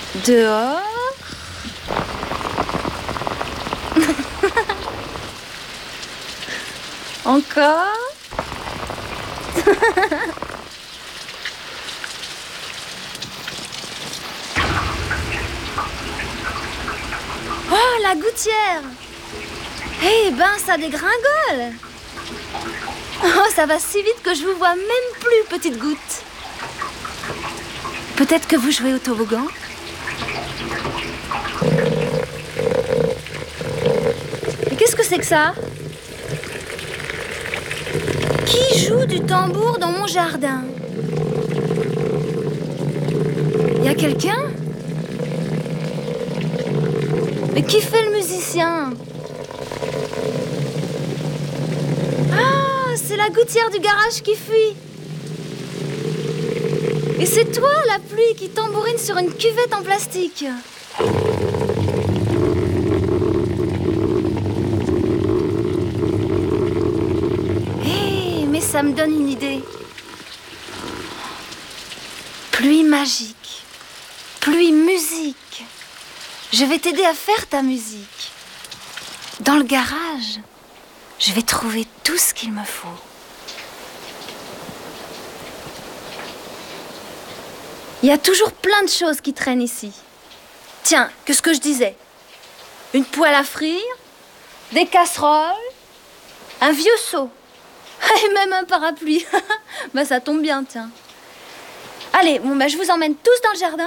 Dehors. Encore. Oh, la gouttière. Eh ben, ça dégringole. Oh, ça va si vite que je vous vois même plus, petite goutte. Peut-être que vous jouez au toboggan? Mais qu'est-ce que c'est que ça? Qui joue du tambour dans mon jardin? Y a quelqu'un? Mais qui fait le musicien? Ah, c'est la gouttière du garage qui fuit. Et c'est toi, la pluie, qui tambourine sur une cuvette en plastique. Hé, mais ça me donne une idée. Pluie magique, pluie musique. Je vais t'aider à faire ta musique. Dans le garage, je vais trouver tout ce qu'il me faut. Il y a toujours plein de choses qui traînent ici. Tiens, qu'est-ce que je disais? Une poêle à frire, des casseroles, un vieux seau et même un parapluie. Bah ça tombe bien, tiens. Allez, bon bah je vous emmène tous dans le jardin.